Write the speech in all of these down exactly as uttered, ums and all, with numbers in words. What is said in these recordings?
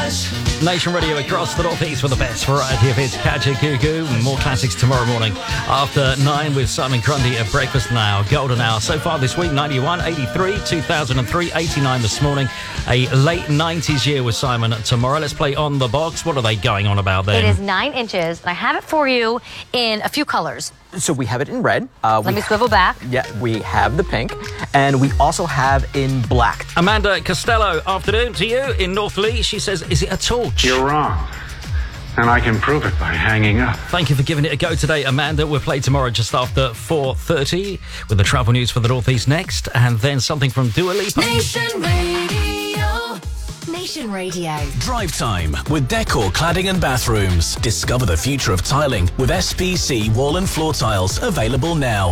Rush. Nation Radio across the northeast with the best variety of hits. Catch a Cuckoo. More classics tomorrow morning after nine with Simon Grundy at Breakfast Now. Golden Hour. So far this week, ninety-one, eighty-three, two thousand three, eighty-nine this morning. A late nineties year with Simon tomorrow. Let's play On the Box. What are they going on about then? It is nine inches, and I have it for you in a few colors. So we have it in red. Uh, Let me swivel back. Yeah, we have the pink, and we also have in black. Amanda Costello, afternoon to you in North Lee. She says, is it a torch? You're wrong. And I can prove it by hanging up. Thank you for giving it a go today, Amanda. We'll play tomorrow just after four thirty with the travel news for the Northeast next, and then something from Dua Lipa. Nation Radio. Nation Radio. Drive time with Decor Cladding and Bathrooms. Discover the future of tiling with S P C wall and floor tiles, available now.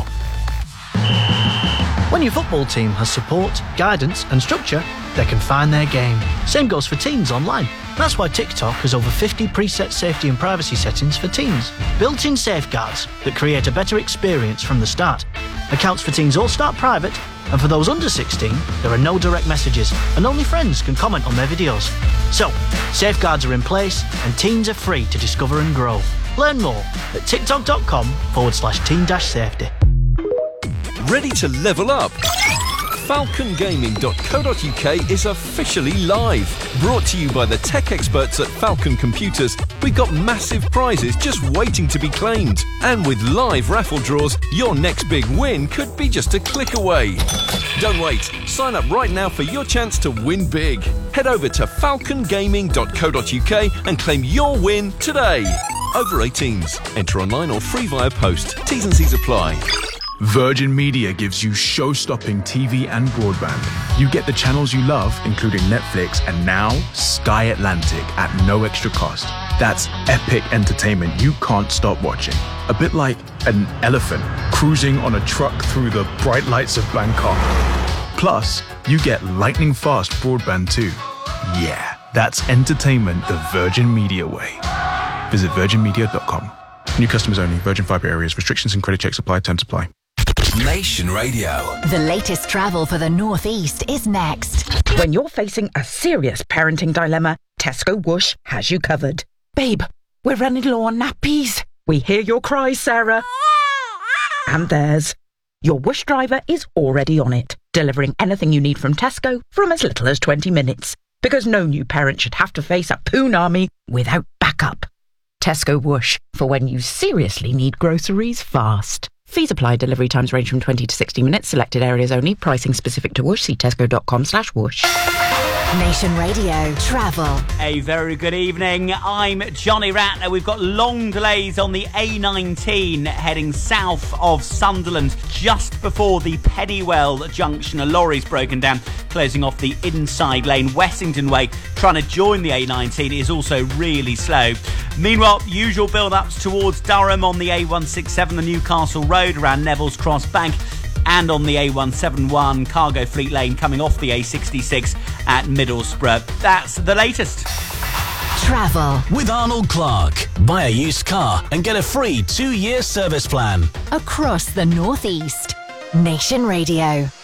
When your football team has support, guidance and structure, they can find their game. Same goes for teens online. That's why TikTok has over fifty preset safety and privacy settings for teens. Built-in safeguards that create a better experience from the start. Accounts for teens all start private, and for those under sixteen, there are no direct messages, and only friends can comment on their videos. So, safeguards are in place, and teens are free to discover and grow. Learn more at tiktok.com forward slash teen dash safety. Ready to level up? falcon gaming dot co dot uk is officially live. Brought to you by the tech experts at Falcon Computers, we've got massive prizes just waiting to be claimed. And with live raffle draws, your next big win could be just a click away. Don't wait. Sign up right now for your chance to win big. Head over to falcon gaming dot co dot uk and claim your win today. Over eighteens. Enter online or free via post. T's and C's apply. Virgin Media gives you show-stopping T V and broadband. You get the channels you love, including Netflix and now Sky Atlantic at no extra cost. That's epic entertainment you can't stop watching. A bit like an elephant cruising on a truck through the bright lights of Bangkok. Plus, you get lightning-fast broadband too. Yeah, that's entertainment the Virgin Media way. Visit virgin media dot com. New customers only. Virgin Fibre areas. Restrictions and credit checks apply. Terms apply. Nation Radio. The latest travel for the Northeast is next. When you're facing a serious parenting dilemma, Tesco Whoosh has you covered. Babe, we're running low on nappies. We hear your cries, Sarah. And theirs. Your Whoosh driver is already on it, delivering anything you need from Tesco from as little as twenty minutes. Because no new parent should have to face a poon army without backup. Tesco Whoosh, for when you seriously need groceries fast. Fees apply. Delivery times range from twenty to sixty minutes. Selected areas only. Pricing specific to Whoosh. See tesco.com slash whoosh. Nation Radio Travel. A very good evening. I'm Johnny Ratner. We've got long delays on the A nineteen heading south of Sunderland. Just before the Pennywell junction, a lorry's broken down, closing off the inside lane. Wessington Way, trying to join the A nineteen, is also really slow. Meanwhile, usual build-ups towards Durham on the A one sixty-seven, the Newcastle Road around Neville's Cross Bank, and on the A one seventy-one Cargo Fleet Lane coming off the A sixty-six at Middlesbrough. That's the latest. Travel with Arnold Clark. Buy a used car and get a free two-year service plan across the Northeast. Nation Radio.